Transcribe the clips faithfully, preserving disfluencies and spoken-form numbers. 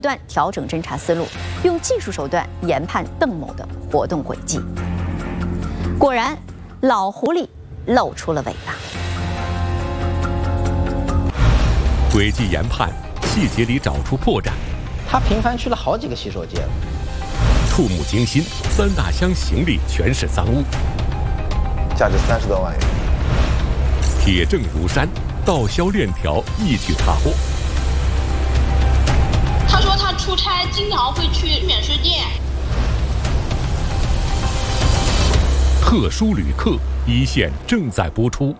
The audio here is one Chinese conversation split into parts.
断调整侦查思路，用技术手段研判邓某的活动轨迹。果然，老狐狸露出了尾巴。 轨迹研判，细节里找出破绽。 他频繁去了好几个洗手间。 触目惊心，三大箱行李全是赃物， 价值三十多万元。 铁证如山，盗销链条一举查获。 他说他出差经常会去免税店。 特殊旅客一线正在播出。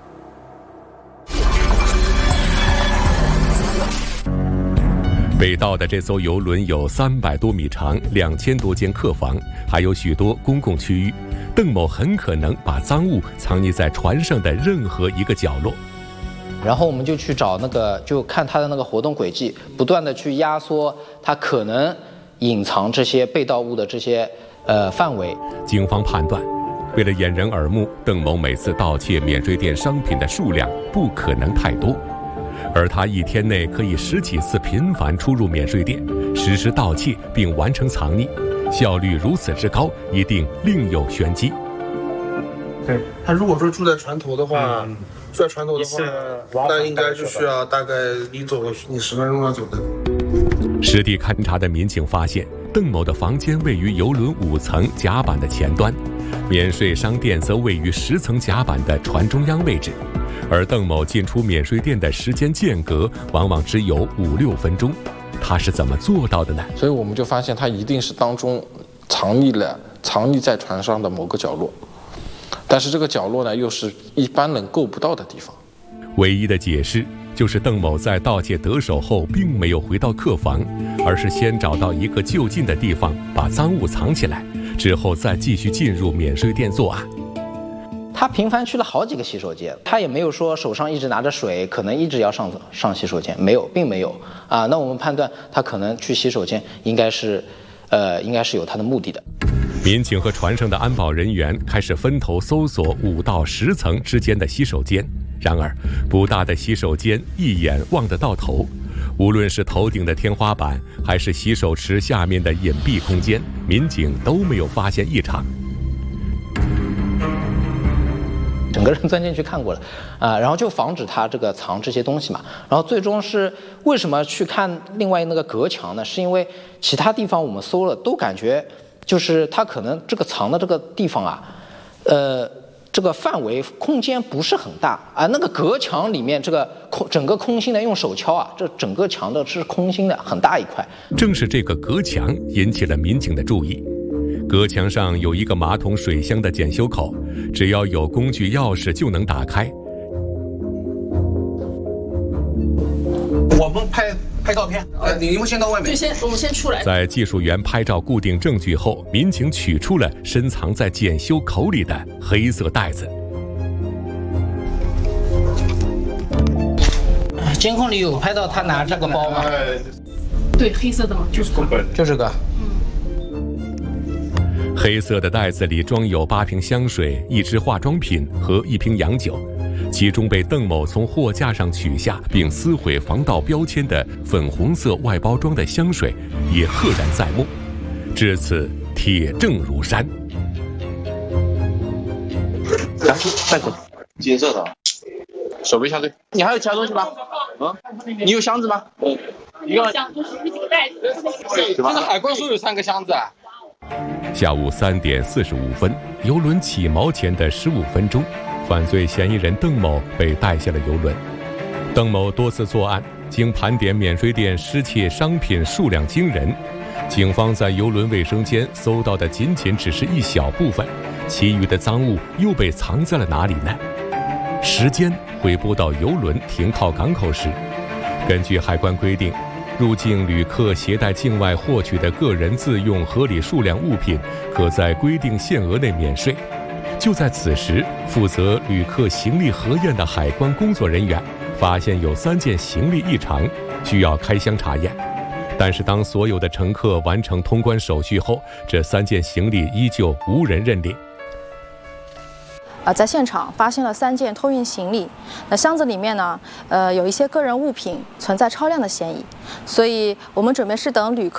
被盗的这艘游轮有三百多米长，两千多间客房，还有许多公共区域。邓某很可能把赃物藏匿在船上的任何一个角落。 然后我们就去找那个，就看他的那个活动轨迹，不断的去压缩他可能隐藏这些被盗物的这些呃范围。 警方判断，为了掩人耳目，邓某每次盗窃免税店商品的数量不可能太多。而他一天内可以十几次频繁出入免税店，实施盗窃并完成藏匿，效率如此之高，一定另有玄机。 对，他如果说住在船头的话，嗯、住在船头的话，那应该就需要大概你走你十分钟要走的。 实地勘查的民警发现，邓某的房间位于邮轮五层甲板的前端，免税商店则位于十层甲板的船中央位置。而邓某进出免税店的时间间隔往往只有五六分钟，他是怎么做到的呢？ 所以我们就发现他一定是当中藏匿了藏匿在船上的某个角落，但是这个角落呢，又是一般人够不到的地方。 唯一的解释就是邓某在盗窃得手后，并没有回到客房，而是先找到一个就近的地方把赃物藏起来，之后再继续进入免税店作案。 他频繁去了好几个洗手间，他也没有说手上一直拿着水，可能一直要上上洗手间，没有，并没有啊。那我们判断他可能去洗手间，应该是，呃，应该是有他的目的的。 民警和船上的安保人员开始分头搜索五到十层之间的洗手间，然而不大的洗手间一眼望得到头，无论是头顶的天花板，还是洗手池下面的隐蔽空间，民警都没有发现异常。 整个人钻进去看过了，啊、呃，然后就防止他这个藏这些东西嘛。然后最终是为什么去看另外那个隔墙呢？是因为其他地方我们搜了，都感觉就是他可能这个藏的这个地方啊，呃，这个范围空间不是很大啊。那个隔墙里面这个空整个空心的，用手敲啊，这整个墙的是空心的，很大一块。 正是这个隔墙引起了民警的注意。隔墙上有一个马桶水箱的检修口，只要有工具钥匙就能打开。 我们拍拍照片，呃，你们先到外面。 对，先我们先出来。 在技术员拍照固定证据后，民警取出了深藏在检修口里的黑色袋子。 监控里有拍到他拿这个包吗？ 对，黑色的吗？就是就这个。 黑色的袋子里装有八瓶香水、一支化妆品和一瓶洋酒，其中被邓某从货架上取下并撕毁防盗标签的粉红色外包装的香水也赫然在目。至此，铁证如山。 来，带走。金色的，手背相对。你还有其他东西吗？嗯，你有箱子吗？嗯，一个箱就是几个袋子。 对，这个海关说有三个箱子啊。 下午三点四十五分，游轮起锚前的十五分钟，犯罪嫌疑人邓某被带下了游轮。邓某多次作案，经盘点免税店失窃商品数量惊人，警方在游轮卫生间搜到的仅仅只是一小部分，其余的赃物又被藏在了哪里呢？时间回拨到游轮停靠港口时，根据海关规定，入境旅客携带境外获取的个人自用合理数量物品，可在规定限额内免税。就在此时，负责旅客行李核验的海关工作人员发现有三件行李异常，需要开箱查验。但是当所有的乘客完成通关手续后，这三件行李依旧无人认领。 呃，在现场发现了三件托运行李，那箱子里面呢，呃，有一些个人物品存在超量的嫌疑，所以我们准备是等旅客